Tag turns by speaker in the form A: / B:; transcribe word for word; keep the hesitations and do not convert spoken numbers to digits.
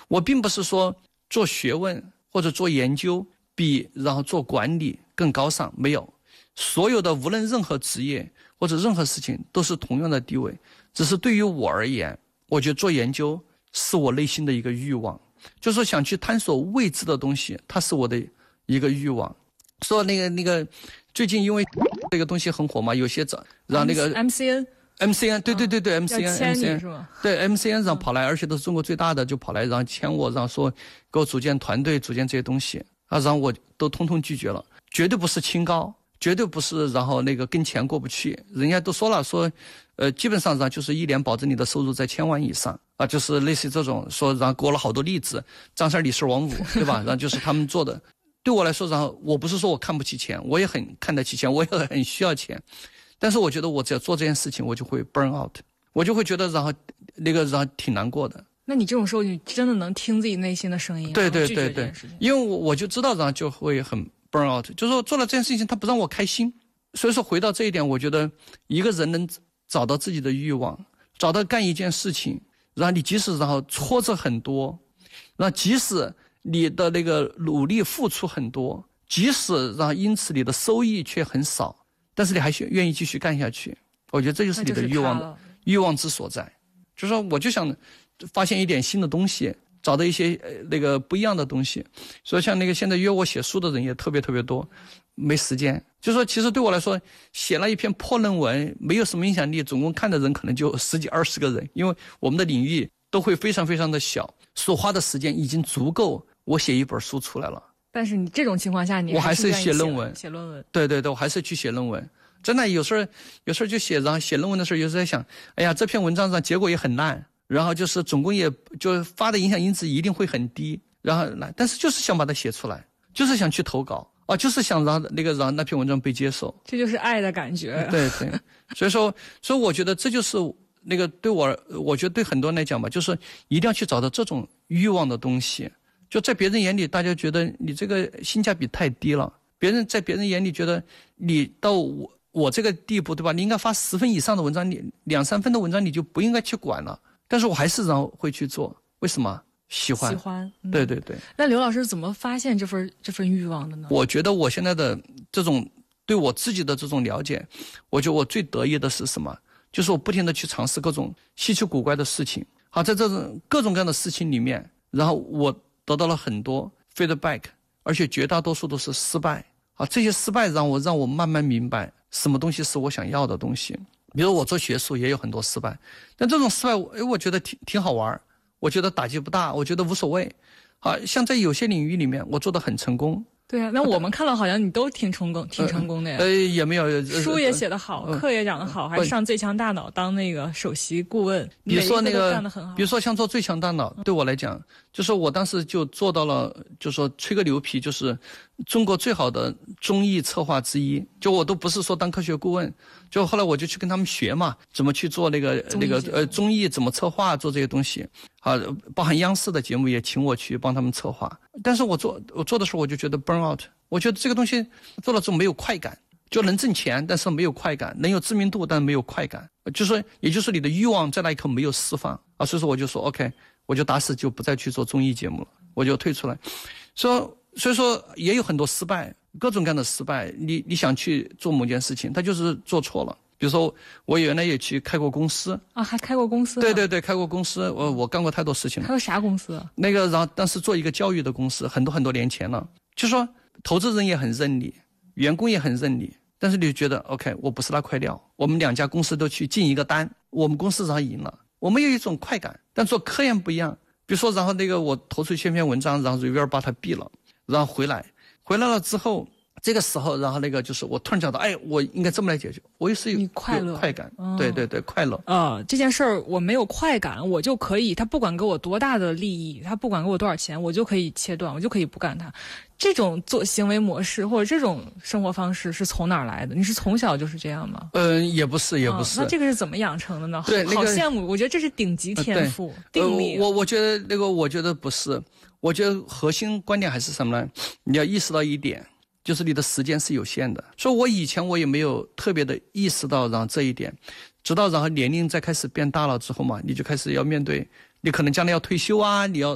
A: 我并不是说做学问或者做研究比然后做管理更高尚，没有，所有的无论任何职业或者任何事情都是同样的地位，只是对于我而言，我觉得做研究是我内心的一个欲望，就是说想去探索未知的东西，它是我的一个欲望。说那个那个最近因为这个东西很火嘛，有些找让那个
B: M C N
A: M C N 对对对对、
B: 啊、
A: M C N
B: 要签你是吗？
A: 对 M C N 让跑来、嗯，而且都是中国最大的，就跑来然后签我，然后说给我组建团队，组建这些东西啊，然后我都通通拒绝了，绝对不是清高，绝对不是然后那个跟钱过不去，人家都说了说，呃，基本上然后就是一年保证你的收入在千万以上啊，就是类似这种说，然后给我了好多例子，张三李四王五，对吧？然后就是他们做的。对我来说，然后我不是说我看不起钱，我也很看得起钱，我也很需要钱，但是我觉得我只要做这件事情，我就会 burn out， 我就会觉得然后那个然后挺难过的。
B: 那你这种时候，你真的能听自己内心的声音？
A: 对对对对，因为我我就知道然后就会很 burn out， 就是说做了这件事情，它不让我开心。所以说回到这一点，我觉得一个人能找到自己的欲望，找到干一件事情，然后你即使然后挫折很多，然后即使你的那个努力付出很多，即使让因此你的收益却很少，但是你还愿意继续干下去，我觉得这就是你的欲望欲望之所在。就是说我就想发现一点新的东西，找到一些呃那个不一样的东西。所以像那个现在约我写书的人也特别特别多，没时间。就是说其实对我来说，写了一篇破论文没有什么影响力，总共看的人可能就十几二十个人，因为我们的领域都会非常非常的小，所花的时间已经足够我写一本书出来了。
B: 但是你这种情况下，你
A: 我还是
B: 写
A: 论文，
B: 写论文。
A: 对对对，我还是去写论文。真的有时候有时候就写，然后写论文的时候，有时候在想，哎呀，这篇文章上结果也很烂，然后就是总共也就发的影响因子一定会很低，然后但是就是想把它写出来，就是想去投稿啊，就是想让那个让那篇文章被接受。
B: 这就是爱的感觉。
A: 对对，所以说所以我觉得这就是那个对我我觉得对很多人来讲吧，就是一定要去找到这种欲望的东西。就在别人眼里，大家觉得你这个性价比太低了。别人在别人眼里觉得你到我我这个地步，对吧？你应该发十分以上的文章，你两三分的文章你就不应该去管了。但是我还是然后会去做，为什么？喜欢。
B: 喜欢。嗯、
A: 对对对。
B: 那刘老师怎么发现这份这份欲望的呢？
A: 我觉得我现在的这种对我自己的这种了解，我觉得我最得意的是什么？就是我不停的去尝试各种稀奇古怪的事情。好，在这种各种各样的事情里面，然后我得到了很多 feedback， 而且绝大多数都是失败。啊，这些失败让我让我慢慢明白什么东西是我想要的东西。比如我做学术也有很多失败，但这种失败，哎，我觉得挺挺好玩，我觉得打击不大，我觉得无所谓。啊，像在有些领域里面，我做得很成功。
B: 对啊，那我们看到好像你都挺成功，挺成功的呀。
A: 呃，也没有，
B: 书也写得好，呃、课也讲得好，呃、还上最强大脑当那个首席顾问。
A: 比如说那个，
B: 干得很好。
A: 比如说像做最强大脑，对我来讲，就是我当时就做到了，就是说吹个牛皮，就是中国最好的综艺策划之一。就我都不是说当科学顾问，就后来我就去跟他们学嘛，怎么去做那个那个呃综艺，怎么策划，做这些东西。啊，包含央视的节目也请我去帮他们策划。但是我做我做的时候，我就觉得 burn out。我觉得这个东西做了之后没有快感，就能挣钱，但是没有快感，能有知名度，但是没有快感，就是也就是你的欲望在那一刻没有释放啊，所以说我就说 OK， 我就打死就不再去做综艺节目了，我就退出来。说所以说也有很多失败，各种各样的失败，你你想去做某件事情，它就是做错了。比如说我原来也去开过公司
B: 啊，还开过公司？
A: 对对对，开过公司，我我干过太多事情了。
B: 开过啥公司？
A: 那个然后当时做一个教育的公司，很多很多年前了，就说。投资人也很认你，员工也很认你，但是你就觉得 OK， 我不是那块料。我们两家公司都去进一个单，我们公司上赢了，我们有一种快感。但做科研不一样，比如说，然后那个我投出去一篇文章，然后 reviewer 把它毙了，然后回来，回来了之后，这个时候，然后那个就是我突然想到，哎，我应该这么来解决，我也是有
B: 快乐、
A: 有快感、
B: 哦，
A: 对对对，快乐。
B: 呃，这件事儿我没有快感，我就可以，他不管给我多大的利益，他不管给我多少钱，我就可以切断，我就可以不干它。这种做行为模式或者这种生活方式是从哪儿来的？你是从小就是这样吗？
A: 嗯、呃，也不是，也不是、
B: 哦。那这个是怎么养成的呢？
A: 对，
B: 好羡慕，我觉得这是顶级天赋、
A: 呃、
B: 定力。
A: 呃、我我觉得那个，我觉得不是，我觉得核心观点还是什么呢？你要意识到一点，就是你的时间是有限的。所以我以前我也没有特别的意识到然后这一点，直到然后年龄在开始变大了之后嘛，你就开始要面对，你可能将来要退休啊，你要